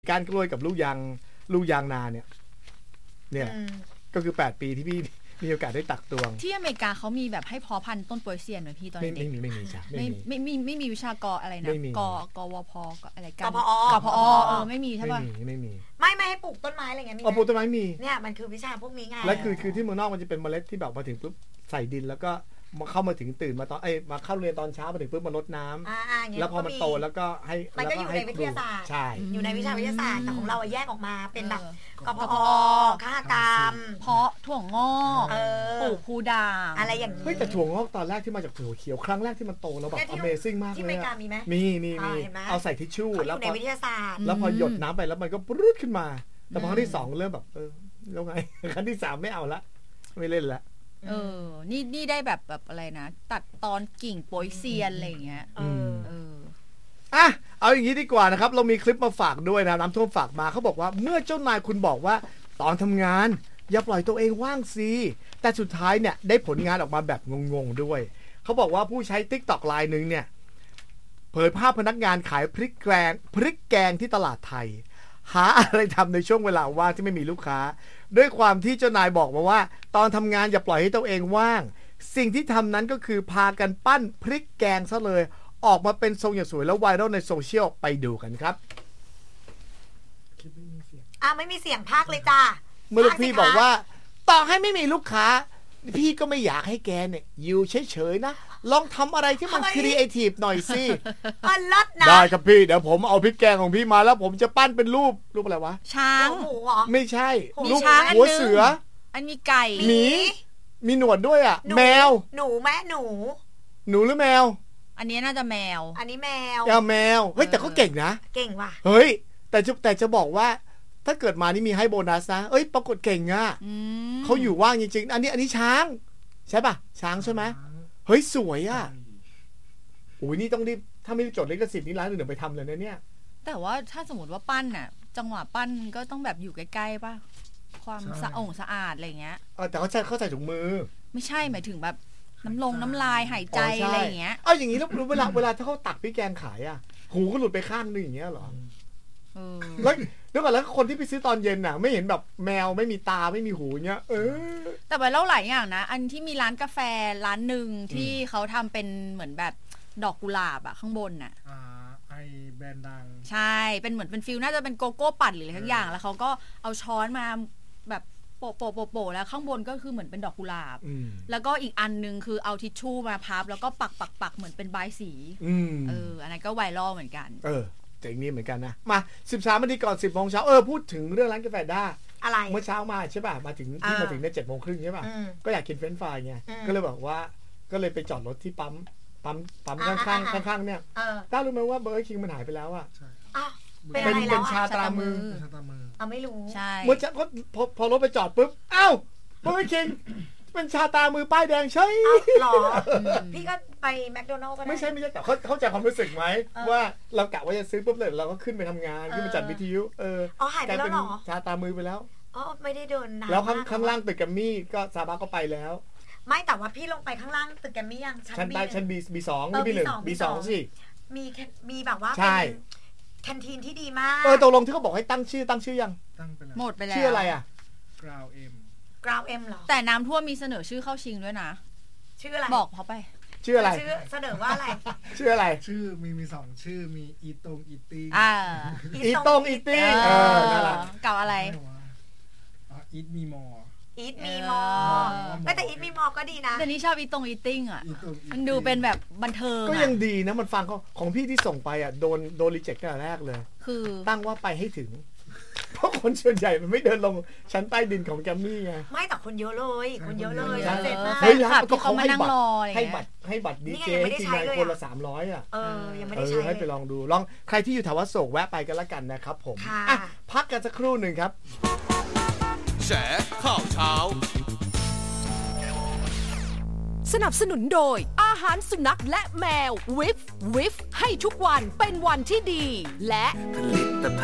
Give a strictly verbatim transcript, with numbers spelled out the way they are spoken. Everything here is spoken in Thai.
ก้านกล้วยกับลูกยางลูกยางนาเนี่ยเนี่ยก็คือแปดปีที่พี่มีโอกาสได้ตักตวงที่อเมริกาเขามีแบบให้เพาะพันธุ์ต้นโปยเซียนไหมพี่ตอนเด็กไม่มีไม่มีจ้ะไม่ไม่ไม่ไม่มีวิชากออะไรนะกกวพอะไรกันกพอกพอเออไม่มีใช่ป่ะไม่มีไม่มีไม่ไม่ให้ปลูกต้นไม้อะไรเงี้ยมีอ๋อปลูกต้นไม้มีเนี่ยมันคือวิชาพวกนี้ไงแล้วคือคือที่เมืองนอกมันจะเป็นเมล็ดที่แบบมาถึงปุ๊บใส่ดินแล้วก็มาเข้ามาถึงตื่นมาตอนไอ้มาเข้าเรียนตอนเช้ามาถึงปุ๊บมารดน้ำแล้วพอมันโตแล้วก็ให้มันก็อยู่ในวิทยาศาสตร์ใช่อยู่ในวิชาวิทยาศาสตร์แต่ของเราแยกออกมาเป็นแบบกพอคหกรรมเพาะถั่วงอกปลูกพูด่างอะไรอย่างนี้เฮ้ยแต่ถั่วงอกตอนแรกที่มาจากถั่วเขียวครั้งแรกที่มันโตแล้วแบบ Amazing มากเลยที่อเมริกามีไหมมีมีมีเอาใส่ทิชชู่แล้วในวิทยาศาสตร์แล้วพอหยดน้ำไปแล้วมันก็ปรุดขึ้นมาแต่พอครั้งที่สองเริ่มแบบเออแล้วไงครั้งที่สามไม่เอาละไม่เล่นละเออนี่นี่ได้แบบแบบอะไรนะตัดตอนกิ่งโปยเซียนอะไรอย่างเงี้ยเออเอออ่ะเอาอย่างนี้ดีกว่านะครับเรามีคลิปมาฝากด้วยนะน้ำท่วมฝากมาเขาบอกว่าเมื่อเจ้านายคุณบอกว่าตอนทำงานอย่าปล่อยตัวเองว่างสิแต่สุดท้ายเนี่ยได้ผลงานออกมาแบบงงๆด้วยเขาบอกว่าผู้ใช้ TikTok รายนึงเนี่ยเผยภาพพนักงานขายพริกแกงพริกแกงที่ตลาดไทยหาอะไรทำในช่วงเวลาว่างที่ไม่มีลูกค้าด้วยความที่เจ้านายบอกมาว่าตอนทำงานอย่าปล่อยให้ตัวเองว่างสิ่งที่ทำนั้นก็คือพากันปั้นพริกแกงซะเลยออกมาเป็นทรงอย่างสวยแล้วไวรัลในโซเชียลไปดูกันครับอ่ะไม่มีเสียงพากเลยจ้าเมื่อลูกพี่บอกว่าต่อให้ไม่มีลูกค้าพี่ก็ไม่อยากให้แกเนี่ยอยู่เฉยๆนะลองทำอะไรที่มันครีเอทีฟหน่อยสิอ๋อลัดนะได้ครับพี่เดี๋ยวผมเอาพริกแกงของพี่มาแล้วผมจะปั้นเป็นรูปรูปอะไรวะช้างหมูเหรอไม่ใช่รูปหัวเสืออันมีไก่หมีมีหนวดด้วยอ่ะแมวหนูแม่หนูหนูหรือแมวอันนี้น่าจะแมวอันนี้แมวเอาแมวเฮ้ยแต่ก็เก่งนะเก่งว่ะเฮ้ยแต่จะแต่จะบอกว่าถ้าเกิดมานี่มีให้โบนัสนะเอ้ยปรากฏเก่งอ่ะเขาอยู่ว่างจริงๆอันนี้อันนี้ช้างใช่ป่ะช้างใช่ไหมเฮ้ยสวยอ่ะโอ้ยนี่ต้องรีบถ้าไม่ได้จดลิขสิทธิ์นี่ร้านอื่นเดี๋ยวไปทำเลยนะเนี่ยแต่ว่าถ้าสมมติว่าปั้นน่ะจังหวะปั้นก็ต้องแบบอยู่ใกล้ๆป่ะความสะอาดสะอาดอะไรเงี้ยเออแต่เขาใส่เขาใส่ถุงมือไม่ใช่หมายถึงแบบน้ำลงน้ำลายหายใจอะไรอย่างเงี้ยเอาอย่างนี้แล้วเวลาเวลาถ้าเขาตักพริกแกงขายอ่ะหูก็หลุดไปข้างนึงอย่างเงี้ยเหรอแล้วเดี๋ยวก่อนแล้วคนที่ไปซื้อตอนเย็นน่ะไม่เห็นแบบแมวไม่มีตาไม่มีหูเงี้ยเออแต่ไปเล่าหลายอย่างนะอันที่มีร้านกาแฟร้านหนึ่งที่เขาทำเป็นเหมือนแบบดอกกุหลาบอะข้างบนน่ะอ่าไอแบรนด์ดังใช่เป็นเหมือนเป็นฟิลน่าจะเป็นโกโก้ปั่นหรืออะไรทั้งอย่างแล้วเขาก็เอาช้อนมาแบบโปะโปะโปะโปะแล้วข้างบนก็คือเหมือนเป็นดอกกุหลาบแล้วก็อีกอันนึงคือเอาทิชชู่มาพับแล้วก็ปักปักปักเหมือนเป็นใบสีเอออันนั้นก็ไวรัลเหมือนกันเออเจ๋งนี่เหมือนกันนะมาสิบสามนาทีก่อนสิบโมงเช้าเออพูดถึงเรื่องร้านกาแฟด้าอะไรเมื่อเช้ามาใช่ป่ะมาถึงที่มาถึงในเจ็ดโมงครึ่งใช่ป่ะก็อยากกินเฟรนช์ฟรายไงก็เลยบอกว่าก็เลยไปจอดรถที่ปั๊มปั๊มปั๊มข้างๆข้างๆเนี่ยต้ารู้ไหมว่าเบอร์คิงมันหายไปแล้วอ่ะเป็นอะไรแล้วเป็นชาตรามือเอาไม่รู้ใช่เมื่อจะพอพอรถไปจอดปุ๊บอ้าวเบอร์คิงเป็นชาตามือป้ายแดงใช่หรอพี่ก็ไปแมคโดนัลด์ก็ได้ไม่ใช่ไม่ใช่แต่เขาเข้าใจความรู้สึกไหมว่าเรากะว่าจะซื้อปุ๊บเลยเราก็ขึ้นไปทำงานขึ้นไปจัดวิทยุเอออ๋อหายไปแล้วเหรอชาตามือไปแล้วอ๋อไม่ได้เดินนานแล้วข้างข้างล่างตึกแกรมมี่ก็ซาบะก็ไปแล้วไม่แต่ว่าพี่ลงไปข้างล่างตึกแกรมมี่ยังชั้นใต้ชั้น B B2 หรือ บี หนึ่ง บี สอง สิมีมีแบบว่าเป็นแคนทีนที่ดีมากเออตกลงที่เขาบอกให้ตั้งชื่อตั้งชื่อยังตั้งไปแล้วหมดไปแล้วชื่ออะไรอ่ะ Ground M Ground M เหรอแต่น้ำท่วมมีเสนอชื่อเข้าชิงด้วยนะชื่ออะไรบอกเขาไปชื่ออะไรชื่อเสนอว่าอะไรชื่ออะไรชื่อมีมีสองชื่อมีอีตงอีติ้งอ่าอีตงอีติ้งเออนั่นแหละกับอะไรอ๋ออีทมีมออีทมีมอแต่อีทมีมอก็ดีนะแต่นี่ชอบอีตงอีติ้งอ่ะมันดูเป็นแบบบันเทิงก็ยังดีนะมันฟังเขาของพี่ที่ส่งไปอ่ะโดนโดนรีเจ็คตั้งแต่แรกเลยคือตั้งว่าไปให้ถึงเพราะคนส่วนใหญ่มันไม่เดินลงชั้นใต้ดินของแกมมี่ไงไม่แต่คนเยอะเลยคนเยอะเลยเสร็จนะเฮ้ยแล้วก็เขาให้บัตรให้บัตรให้บัตรดีเจให้ทีมงานคนละสามร้อยอ่ะเออยังไม่ได้ใช้ให้ไปลองดูลองใครที่อยู่แถววัดโศกแวะไปกันละกันนะครับผมอ่ะพักกันสักครู่หนึ่งครับแฉข่าวเช้าสนับสนุนโดยอาหารสุนัขและแมววิฟวิฟให้ทุกวันเป็นวันที่ดีและผลิต